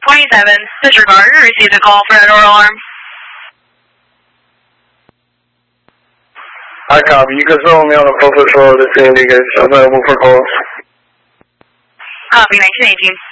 27, disregard, you received a call for a door alarm. I copy. You can throw me on the focus road at the Indigo. Available for calls. Copy, 1918.